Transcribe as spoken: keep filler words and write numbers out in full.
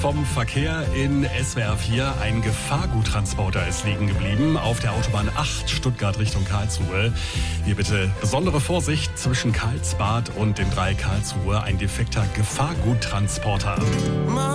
vom Verkehr in S W R vier. Ein Gefahrguttransporter ist liegen geblieben auf der Autobahn acht Stuttgart Richtung Karlsruhe. Hier bitte besondere Vorsicht zwischen Karlsbad und dem Dreieck Karlsruhe. Ein defekter Gefahrguttransporter.